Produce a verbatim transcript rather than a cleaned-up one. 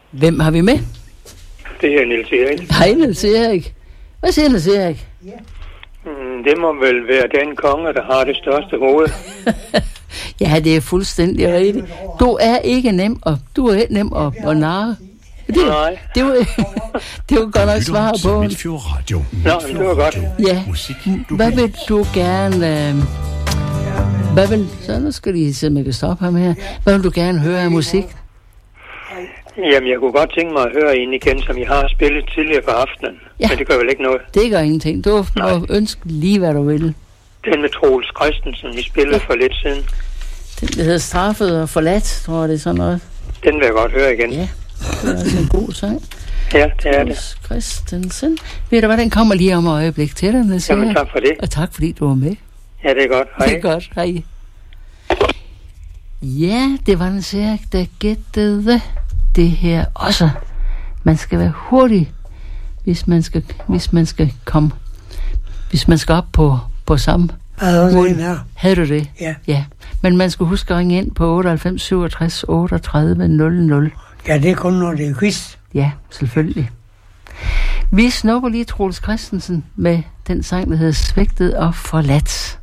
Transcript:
Hvem har vi med? Det er Niels Erik. Hej, Niels Erik. Hvad siger Niels Erik? Mm, det må vel være den konge, der har det største hoved. Ja, det er fuldstændig rigtigt. Du er ikke nem, og du er ikke nem at, at narre. Det, Nej. Det var, det var godt nok svar på. Midtfjord Radio. Nå, men det var godt. Ja. Hvad vil du gerne... Øh, hvad vil... Så nu skal de se, om jeg kan stoppe ham her. Hvad vil du gerne høre af musik? Jamen, jeg kunne godt tænke mig at høre en igen, som jeg har spillet tidligere på aftenen. Ja. Men det gør vel ikke noget. Det gør ingenting. Du må ønske lige, hvad du vil. Den med Troels Christensen, I spillede ja. for lidt siden. Den der hedder Straffet og Forladt, tror jeg, det er sådan noget. Den vil jeg godt høre igen. Ja, det er også en god sang. Ja, det er det. Troels Christensen. Ved du hvad, den kommer lige om et øjeblik til dig, Niels Erik. Jamen, tak for det. Og tak, fordi du var med. Ja, det er godt. Hej. Det er godt, hej. Ja, det var Niels Erik, der gættede det her også. Man skal være hurtig, hvis man skal, hvis man skal komme, hvis man skal op på, på samme. Havde du en her? Havde du det? Ja. Ja. Men man skal huske at ringe ind på otteoghalvfems syvogtres otteogtredive nul nul. Ja, det er kun, når det er quiz. Ja, selvfølgelig. Vi snupper lige Troels Christensen med den sang, der hedder Svigtet og Forladt.